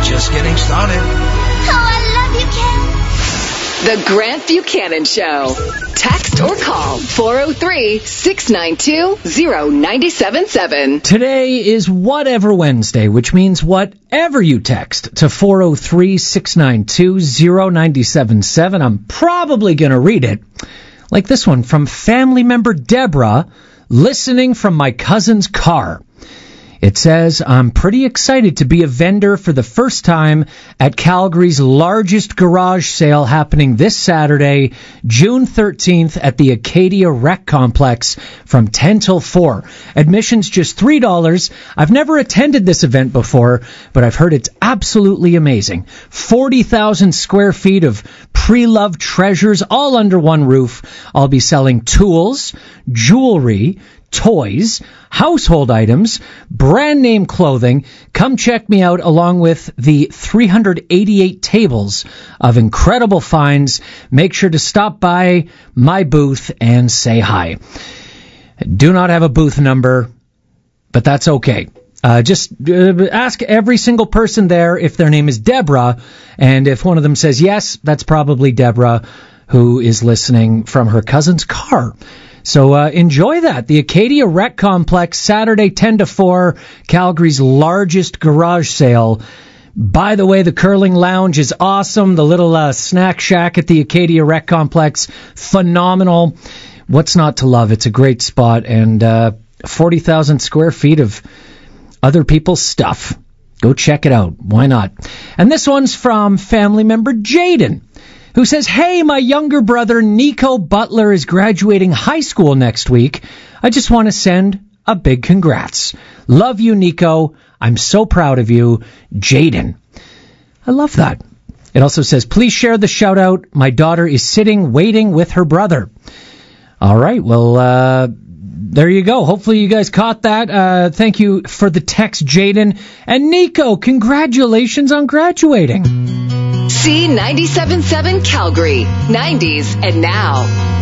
just getting started. Oh, I love you, Ken. The Grant Buchanan Show. Text or call 403-692-0977. Today is Whatever Wednesday, which means whatever you text to 403-692-0977. I'm probably going to read it. Like this one from family member Deborah, listening from my cousin's car. It says, I'm pretty excited to be a vendor for the first time at Calgary's largest garage sale happening this Saturday, June 13th at the Acadia Rec Complex from 10 till 4. Admission's just $3. I've never attended this event before, but I've heard it's absolutely amazing. 40,000 square feet of pre-loved treasures all under one roof. I'll be selling tools, jewelry, toys, household items, brand name clothing. Come check me out along with the 388 tables of incredible finds. Make sure to stop by my booth and say hi. I do not have a booth number, but that's okay. Just ask every single person there if their name is Deborah, and if one of them says yes, that's probably Deborah, who is listening from her cousin's car. So enjoy that. The Acadia Rec Complex, Saturday 10 to 4, Calgary's largest garage sale. By the way, the curling lounge is awesome. The little snack shack at the Acadia Rec Complex, phenomenal. What's not to love? It's a great spot, and 40,000 square feet of other people's stuff. Go check it out. Why not? And this one's from family member Jaden, who says, hey, my younger brother Nico Butler is graduating high school next week. I just want to send a big congrats. Love you, Nico. I'm so proud of you, Jaden. I love that. It also says, please share the shout out. My daughter is sitting waiting with her brother. All right, well, there you go. Hopefully you guys caught that. Thank you for the text, Jaden. And Nico, congratulations on graduating. C97.7 Calgary, 90s and now.